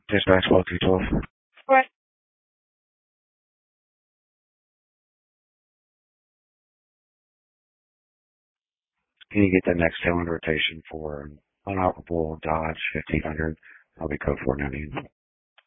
Dispatch 12. Right. Can you get the next tail end rotation for an unoperable Dodge 1500? I'll be code 490.